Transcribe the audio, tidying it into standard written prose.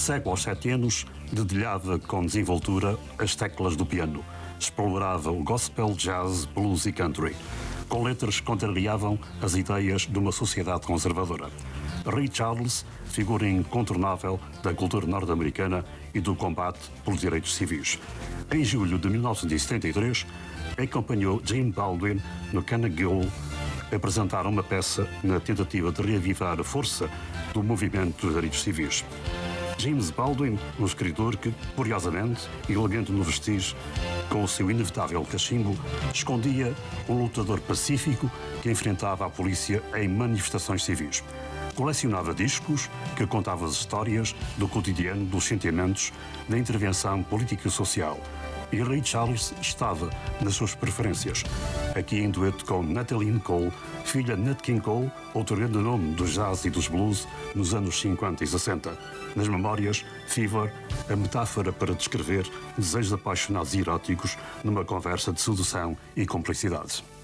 Cego aos 7 anos, dedilhava com desenvoltura as teclas do piano. Explorava o gospel, jazz, blues e country, com letras que contrariavam as ideias de uma sociedade conservadora. Ray Charles, figura incontornável da cultura norte-americana e do combate pelos direitos civis. Em julho de 1973, acompanhou Jim Baldwin no Carnegie apresentar uma peça na tentativa de reavivar a força do movimento dos direitos civis. James Baldwin, um escritor que, curiosamente, elegante no vestir, com o seu inevitável cachimbo, escondia um lutador pacífico que enfrentava a polícia em manifestações civis. Colecionava discos que contavam as histórias do cotidiano, dos sentimentos, da intervenção política e social. E Ray Charles estava nas suas preferências. Aqui em dueto com Natalie Cole, filha de Nat King Cole, outro grande nome do jazz e dos blues nos anos 50 e 60. Nas memórias, Fever, a metáfora para descrever desejos apaixonados e eróticos numa conversa de sedução e cumplicidade.